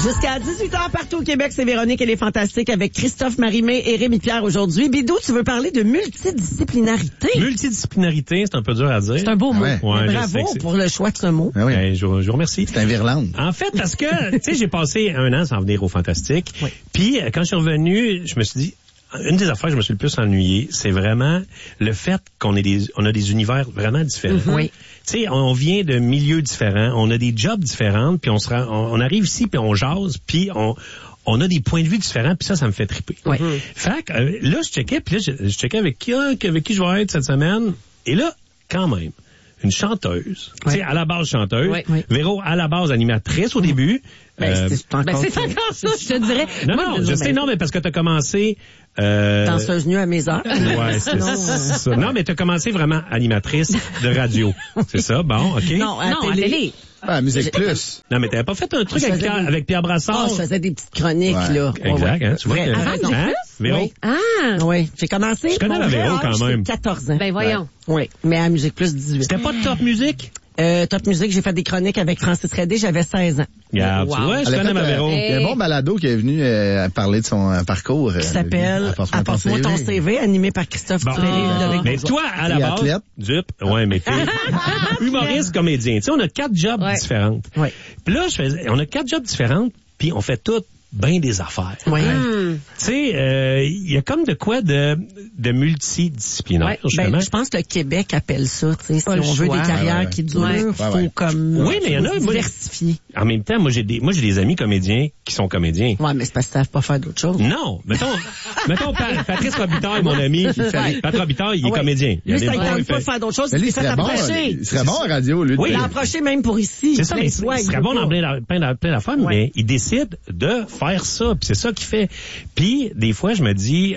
Jusqu'à 18h partout au Québec, c'est Véronique et les Fantastiques avec Christophe, Marie-Mé et Rémi-Pierre aujourd'hui. Bidou, tu veux parler de multidisciplinarité? Multidisciplinarité, c'est un peu dur à dire. C'est un beau mot. Ouais. Ouais, Bravo pour le choix de ce mot. Ah oui. Je vous remercie. C'est un virlande. En fait, parce que, tu sais, j'ai passé 1 an sans venir au Fantastique. Oui. Puis, quand je suis revenu, je me suis dit, une des affaires que je me suis le plus ennuyé, c'est vraiment le fait qu'on a des univers vraiment différents. Oui. Tu sais, on vient de milieux différents, on a des jobs différents, puis on arrive ici, puis on jase, puis on a des points de vue différents, puis ça me fait triper. Oui. Fait que, là, je checkais, puis là, je checkais avec qui je vais être cette semaine, et là, quand même, une chanteuse, tu sais, à la base chanteuse, Oui. Véro, à la base animatrice au début. C'est encore ça, je te dirais. Non, je sais, non, mais parce que t'as commencé... Danseuse nue à mes heures. Ouais, c'est ça. Non, mais t'as commencé vraiment animatrice de radio. C'est ça, bon, OK. Non, à télé. Ah, Musique Plus. Non, mais t'avais pas fait un truc avec Pierre Brassard? Je faisais des petites chroniques, Ouais. là. Exact, hein, tu vois. Véro? Oui. Oui. J'ai commencé. Je connais la Véro, quand même. J'ai 14 ans. Ben voyons. Oui. Mais à Musique Plus 18. C'était pas de Top Musique? Top Musique, j'ai fait des chroniques avec Francis Redé, j'avais 16 ans. Regarde, tu vois, je Elle a connais fait, ma Véro. Il y a un bon balado qui est venu parler de son parcours. Qui s'appelle Apporte-moi ton CV, animé par Christophe Bon. Dupré. Mais toi, à la Et base, athlète. Dup, ouais, mais t'es humoriste, comédien. Tu sais, on a 4 jobs différents. Oui. Puis là, on a 4 jobs différents, puis on fait toutes bien des affaires. Oui. Tu sais, il y a comme de quoi de multidisciplinaire, Ouais. justement. Je pense que le Québec appelle ça, tu sais, si Pas le on veut choix. des carrières Ouais. qui durent, Ouais. faut comme Oui, mais il y en a, moi, diversifier. En même temps, moi j'ai des amis comédiens qui sont comédiens. Ouais, mais c'est parce qu'ils savent pas faire d'autre chose. Non, mettons Patrice Robitaille, mon ami. Patrice Robitaille, il est comédien. Lui, ça il ne pas faire d'autres choses, Mais lui, il il s'est fait serait bon. approcher. Il serait bon en radio, lui. Oui, Il a approché même pour ici. C'est ça, mais il serait bon dans plein d'affaires, Ouais. mais il décide de faire ça, puis c'est ça qu'il fait. Puis, des fois, je me dis,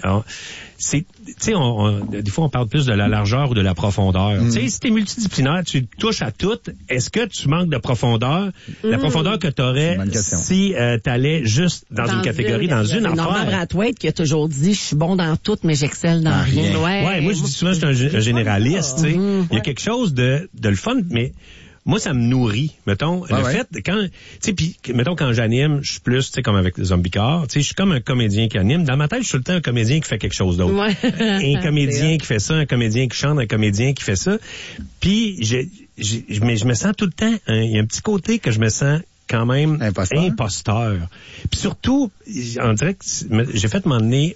tu sais, des fois, on parle plus de la largeur ou de la profondeur. Tu sais, si t'es multidisciplinaire, tu touches à tout, est-ce que tu manques de profondeur? La profondeur que t'aurais si t'allais juste dans une catégorie, dans une Norman affaire. Brathwaite qui a toujours dit, je suis bon dans tout, mais j'excelle dans rien. Ouais, moi, je dis souvent, je suis un généraliste, tu sais. Il y a quelque chose de le fun, mais moi, ça me nourrit. Mettons, fait, quand, tu sais, puis, mettons, quand j'anime, je suis plus, tu sais, comme avec Zombicard, tu sais, je suis comme un comédien qui anime. Dans ma tête, je suis tout le temps un comédien qui fait quelque chose d'autre. Ouais. Un comédien qui fait ça, un comédien qui chante, un comédien qui fait ça. Puis, mais je me sens tout le temps, il y a un petit côté que je me sens quand même imposteur. Puis surtout, on dirait que j'ai fait m'emmener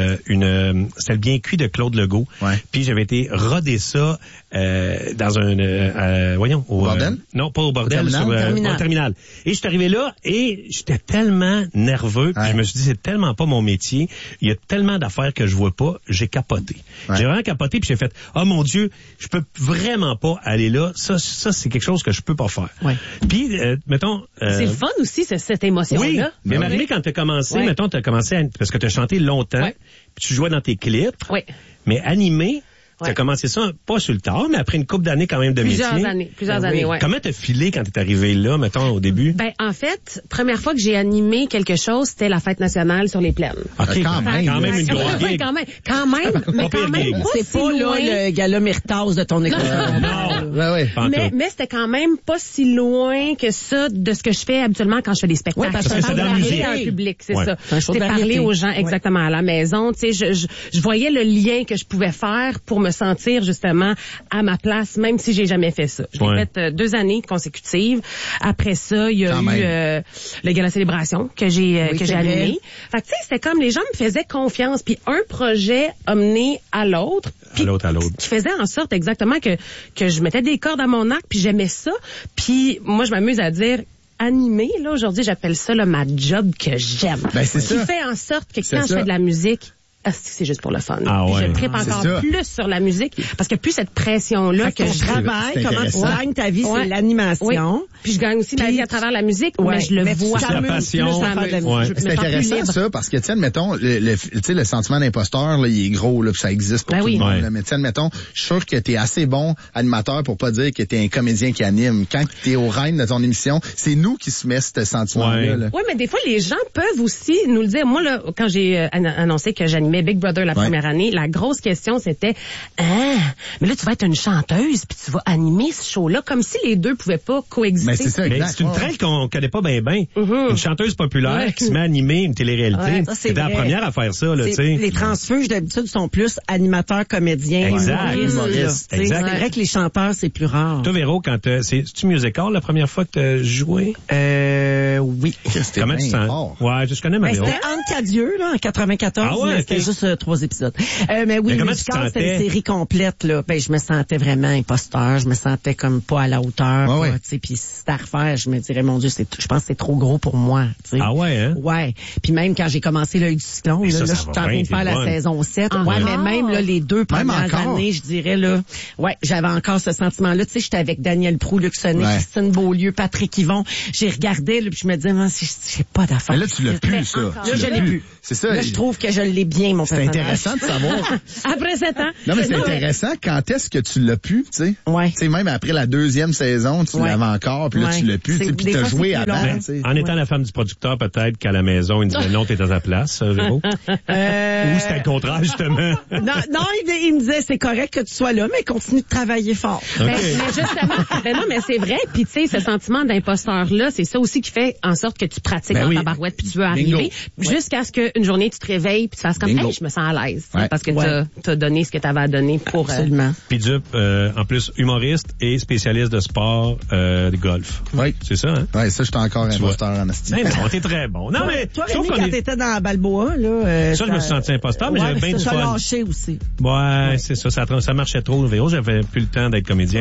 c'était le bien cuit de Claude Legault. Ouais. Puis j'avais été roder ça dans un au bordel? Non, pas au bordel, Terminal. au terminal. Et je suis arrivé là et j'étais tellement nerveux, puis je me suis dit c'est tellement pas mon métier, il y a tellement d'affaires que je vois pas, j'ai capoté. J'ai vraiment capoté puis j'ai fait "Oh mon Dieu, je peux vraiment pas aller là, ça c'est quelque chose que je peux pas faire." Ouais. Puis mettons C'est le fun aussi, cette émotion-là. oui, mais Marie, quand t'as commencé, mettons, parce que t'as chanté longtemps, puis tu jouais dans tes clips, mais animé, t'as commencé ça pas sur le tard, mais après une couple d'années quand même de métier. Plusieurs années, ouais. Comment t'as filé quand t'es arrivé là, mettons, au début? Ben, en fait, première fois que j'ai animé quelque chose, c'était la fête nationale sur les plaines. OK, quand même une grosse gig. Quand même, mais Pas quand pire même gig. pas C'est si pas loin. là le gala Myrtaz de ton école. Mais c'était quand même pas si loin que ça de ce que je fais habituellement quand je fais des spectacles. Ouais, parce que c'est dans la musique. Parler en public, c'est ça. C'est un show de C'est parler variété. aux gens exactement à la maison. Tu sais, je voyais le lien que je pouvais faire pour me sentir justement à ma place, même si j'ai jamais fait ça. Je l'ai fait 2 années consécutives. Après ça, il y a eu le gala célébration que j'ai animé. Fait que tu sais, c'était comme les gens me faisaient confiance, puis un projet a mené à l'autre. À l'autre. Qui faisait en sorte exactement que je mettais des cordes à mon arc, puis j'aimais ça. Puis moi, je m'amuse à dire animer, là, aujourd'hui, j'appelle ça là, ma job que j'aime. Ben, c'est qui ça. fait en sorte que quand je fais de la musique, c'est juste pour le fun. Ah Puis ouais. je tripe encore plus sur la musique parce que plus cette pression-là que ton je travail, c'est comment tu intéressant. gagnes ta vie, Ouais. c'est l'animation. Oui. Puis je gagne aussi ma vie à travers la musique, mais je le vois. la passion. Plus dans la- Ouais. je me C'est sens plus intéressant libre. ça parce que tiens, admettons, le sentiment d'imposteur, là, il est gros, là, puis ça existe pour Ben tout oui. le monde. Ouais. Là. Mais tiens, admettons, je suis sûr que t'es assez bon animateur pour pas dire que t'es un comédien qui anime. Quand t'es au reine de ton émission, c'est nous qui se met ce sentiment-là. Ouais. Là. Oui, mais des fois, les gens peuvent aussi nous le dire. Moi, là, quand j'ai annoncé que j'animais aimais Big Brother la première année. La grosse question, c'était, mais là, tu vas être une chanteuse, puis tu vas animer ce show-là, comme si les deux pouvaient pas coexister. Mais c'est ça, exact. Mais c'est une traîne qu'on connaît pas bien. Une chanteuse populaire qui se met à animer une télé-réalité. Ouais, ça, c'est c'était vrai. la première à faire ça, là, tu sais. Les transfuges, d'habitude, sont plus animateurs, comédiens, Exact. humoristes. Exact. C'est vrai que les chanteurs, c'est plus rare. Toi, Véro, c'est-tu musical la première fois que t'as joué? Oui. Comment tu sens? Ouais, je connais ma Véro. C'était Anne Cadieux, là, en 94. Ah ouais, mais c'était juste 3 épisodes. Mais oui, comment musical, tu te c'était une sentais? série complète, là. Ben, je me sentais vraiment imposteur. Je me sentais comme pas à la hauteur. Ouais, tu sais, puis si c'était à refaire, je me dirais, mon Dieu, je pense que c'est trop gros pour moi, tu sais. Ah ouais, hein? Ouais. Puis même quand j'ai commencé l'œil du cyclone, Et là, ça je va suis en train bien, de faire la t'es bonne. saison 7. Ah, Ouais, ouais. mais même, là, les 2 premières encore? années, je dirais, là, ouais, j'avais encore ce sentiment-là. Tu sais, j'étais avec Daniel Proulx, Luc Sonnet, Ouais. Christine Beaulieu, Patrick Yvon. J'ai regardé, là, puis je me disais, non, j'ai pas d'affaire. Mais là, tu l'as plus, ça. Là, Tu je l'as l'ai plus. C'est ça. Là, je trouve que je l'ai bien, mon C'est personnage. intéressant de savoir. Après 7 ans. Non, mais c'est intéressant. Quand est-ce que tu l'as pu, tu sais? Ouais. Tu sais, même après la 2e saison, tu Ouais. l'avais encore, puis là, Ouais. tu l'as plus, tu sais, C'est- puis des t'as fois, joué c'est plus avant, long. tu sais. En étant la femme du producteur, peut-être qu'à la maison, il me disait non, t'es à ta place, Véro. Ou c'était le contraire, justement. Non, il me disait, c'est correct que tu sois là, mais continue de travailler fort. Mais justement, non, mais c'est vrai. Puis tu sais, ce sentiment d'imposteur-là, c'est ça aussi qui fait en sorte que tu pratiques Ben dans oui. ta barouette, puis tu veux arriver jusqu'à ce qu'une journée tu te réveilles, puis tu fasses comme, Bingo. hey, je me sens à l'aise, Ouais. parce que Ouais. t'as donné ce que t'avais à donner pour. Absolument. Puis Dup, en plus, humoriste et spécialiste de sport de golf. Oui. C'est ça, hein? Ouais, ça, j'étais encore imposteur en asti. Ben non, t'es très bon. Non, mais Toi, je trouve Rémi, qu'on quand est... t'étais dans Balboa, là... Ça, je me suis senti imposteur, mais j'avais bien du ça fun. lâché aussi. Ouais, c'est ça, ça marchait trop, le Véro. J'avais plus le temps d'être comédien.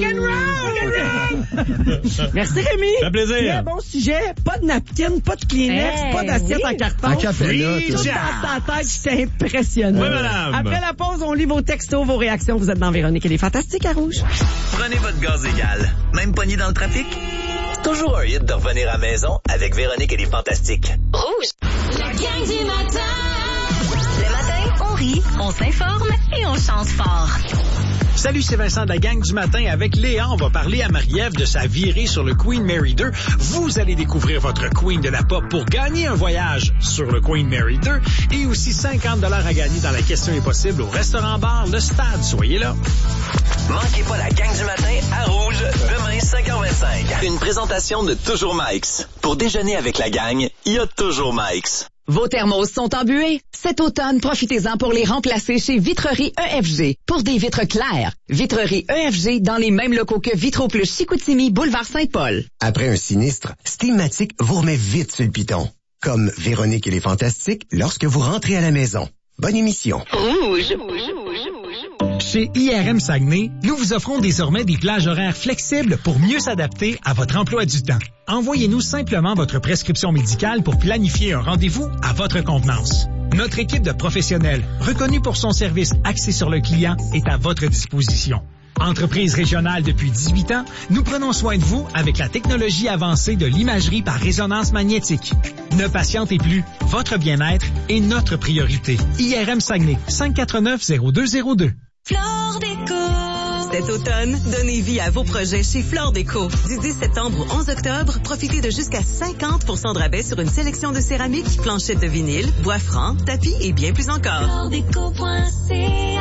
Merci, Rémi. Ça fait plaisir. Très bon sujet. Pas de napkin, pas de Kleenex, Hey, pas d'assiette oui. en carton. En café, là, Tout tout. dans ta tête, j'étais impressionné. Oui, madame. Après la pause, on lit vos textos, vos réactions. Vous êtes dans Véronique et les Fantastiques à Rouge. Prenez votre gaz égal. Même pogné dans le trafic? Toujours un hit de revenir à la maison avec Véronique et les Fantastiques. Rouge. La gang du matin. Le matin, on rit, on s'informe et on chante fort. Salut, c'est Vincent de la gang du matin. Avec Léa, on va parler à Marie-Ève de sa virée sur le Queen Mary 2. Vous allez découvrir votre Queen de la pop pour gagner un voyage sur le Queen Mary 2 et aussi 50 $ à gagner dans la question impossible au restaurant-bar Le Stade. Soyez là. Manquez pas la gang du matin à Rouge, demain 5h25. Une présentation de Toujours Mike's. Pour déjeuner avec la gang, il y a Toujours Mike's. Vos thermos sont embués? Cet automne, profitez-en pour les remplacer chez Vitrerie EFG. Pour des vitres claires, Vitrerie EFG dans les mêmes locaux que Vitro Plus Chicoutimi, boulevard Saint-Paul. Après un sinistre, Steamatic vous remet vite sur le piton. Comme Véronique et les Fantastiques lorsque vous rentrez à la maison. Bonne émission. Rouge. Chez IRM Saguenay, nous vous offrons désormais des plages horaires flexibles pour mieux s'adapter à votre emploi du temps. Envoyez-nous simplement votre prescription médicale pour planifier un rendez-vous à votre convenance. Notre équipe de professionnels, reconnue pour son service axé sur le client, est à votre disposition. Entreprise régionale depuis 18 ans, nous prenons soin de vous avec la technologie avancée de l'imagerie par résonance magnétique. Ne patientez plus, votre bien-être est notre priorité. IRM Saguenay, 549-0202. Flore Déco. Cet automne, donnez vie à vos projets chez Flore Déco. Du 10 septembre au 11 octobre, profitez de jusqu'à 50% de rabais sur une sélection de céramique, planchettes de vinyle, bois franc, tapis et bien plus encore. Floredeco.ca.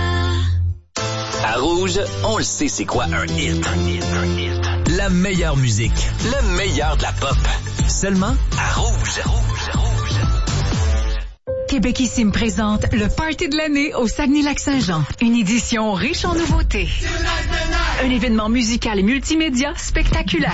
À Rouge, on le sait c'est quoi un hit. La meilleure musique, le meilleur de la pop. Seulement à Rouge. Québecissime présente le Party de l'année au Saguenay-Lac-Saint-Jean. Une édition riche en nouveautés. Un événement musical et multimédia spectaculaire.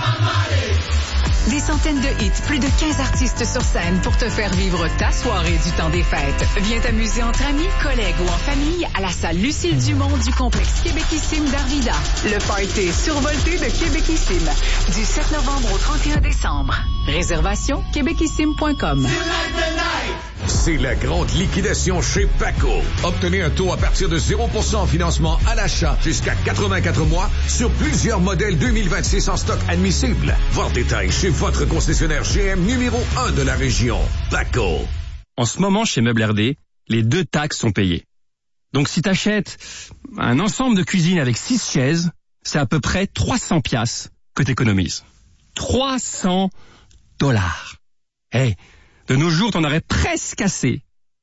Des centaines de hits, plus de 15 artistes sur scène pour te faire vivre ta soirée du temps des fêtes. Viens t'amuser entre amis, collègues ou en famille à la salle Lucille Dumont du complexe Québecissime d'Arvida. Le party survolté de Québecissime. Du 7 novembre au 31 décembre. Réservation québecissime.com. C'est la grande liquidation chez Paco. Obtenez un taux à partir de 0% en financement à l'achat jusqu'à 84 mois sur plusieurs modèles 2026 en stock admissible. Voir détail chez votre concessionnaire GM numéro 1 de la région. Paco. En ce moment, chez Meubles RD, les 2 taxes sont payées. Donc si t'achètes un ensemble de cuisine avec 6 chaises, c'est à peu près 300 piastres que t'économises. 300 $. Hey, de nos jours, t'en aurais presque assez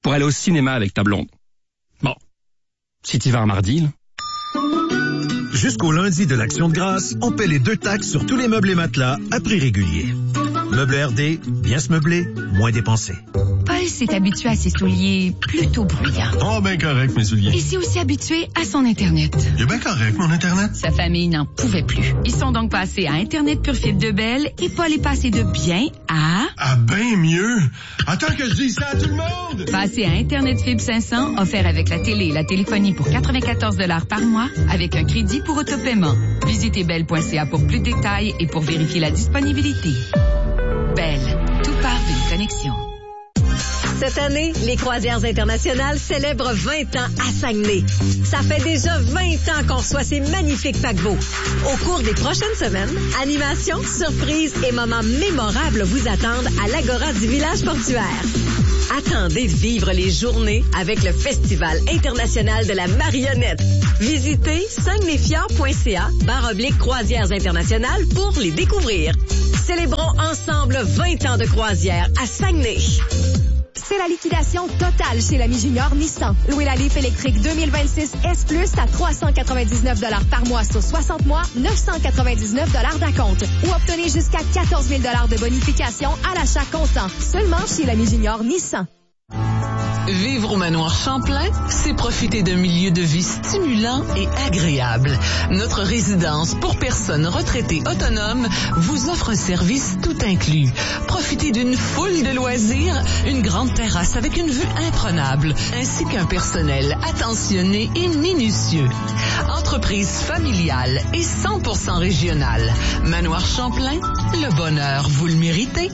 pour aller au cinéma avec ta blonde. Bon, si t'y vas un mardi, là. Jusqu'au lundi de l'Action de grâce, on paie les 2 taxes sur tous les meubles et matelas à prix régulier. Meubles RD, bien se meubler, moins dépenser. Paul s'est habitué à ses souliers plutôt bruyants. Oh, ben correct, mes souliers. Il s'est aussi habitué à son Internet. Il est bien correct, mon Internet. Sa famille n'en pouvait plus. Ils sont donc passés à Internet Pure Fibre de Bell et Paul est passé de bien à... Ah, ben mieux. Attends que je dise ça à tout le monde. Passé à Internet Fibre 500, offert avec la télé et la téléphonie pour 94 $ par mois, avec un crédit pour autopaiement. Visitez bell.ca pour plus de détails et pour vérifier la disponibilité. Bell, tout part d'une connexion. Cette année, les Croisières internationales célèbrent 20 ans à Saguenay. Ça fait déjà 20 ans qu'on reçoit ces magnifiques paquebots. Au cours des prochaines semaines, animations, surprises et moments mémorables vous attendent à l'Agora du village portuaire. Attendez de vivre les journées avec le Festival international de la marionnette. Visitez saguenayfjord.ca/croisières internationales pour les découvrir. Célébrons ensemble 20 ans de croisière à Saguenay. C'est la liquidation totale chez l'ami Junior Nissan. Louez la Leaf électrique 2026 S Plus à 399 $ par mois sur 60 mois, 999 $ d'acompte. Ou obtenez jusqu'à 14 000 $ de bonification à l'achat comptant. Seulement chez l'ami Junior Nissan. Vivre au manoir Champlain, c'est profiter d'un milieu de vie stimulant et agréable. Notre résidence pour personnes retraitées autonomes vous offre un service tout inclus. Profitez d'une foule de loisirs, une grande terrasse avec une vue imprenable, ainsi qu'un personnel attentionné et minutieux. Entreprise familiale et 100% régionale. Manoir Champlain, le bonheur, vous le méritez.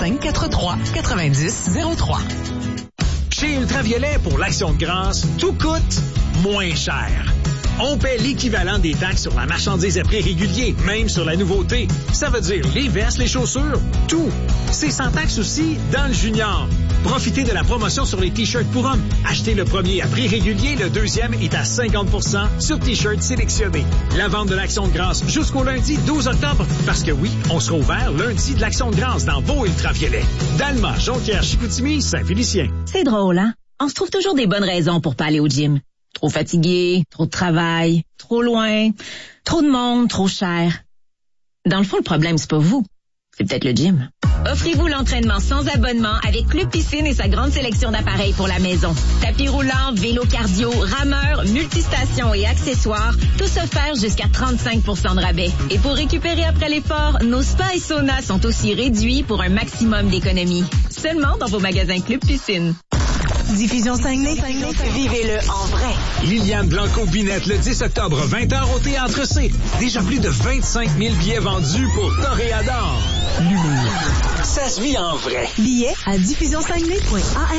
543-9003. Chez Ultraviolet, pour l'Action de grâce, tout coûte moins cher. On paie l'équivalent des taxes sur la marchandise à prix régulier, même sur la nouveauté. Ça veut dire les vestes, les chaussures, tout. C'est sans taxe aussi dans le junior. Profitez de la promotion sur les t-shirts pour hommes. Achetez le premier à prix régulier, le deuxième est à 50% sur t-shirts sélectionnés. La vente de l'Action de grâce jusqu'au lundi 12 octobre. Parce que oui, on sera ouvert lundi de l'Action de grâce dans vos Ultraviolets. Dalma, Jonquière, Chicoutimi, Saint-Félicien. C'est drôle, hein? On se trouve toujours des bonnes raisons pour pas aller au gym. Trop fatigué, trop de travail, trop loin, trop de monde, trop cher. Dans le fond, le problème, c'est pas vous. C'est peut-être le gym. Offrez-vous l'entraînement sans abonnement avec Club Piscine et sa grande sélection d'appareils pour la maison. Tapis roulant, vélo cardio, rameur, multistations et accessoires, tous offerts jusqu'à 35% de rabais. Et pour récupérer après l'effort, nos spas et saunas sont aussi réduits pour un maximum d'économie. Seulement dans vos magasins Club Piscine. Diffusion Saguenay, vivez-le en vrai. Liliane Blanco-Binette, le 10 octobre, 20h au Théâtre C. Déjà plus de 25 000 billets vendus pour Toréador. L'humour, ça se vit en vrai. Billets à diffusionsaguenay.ar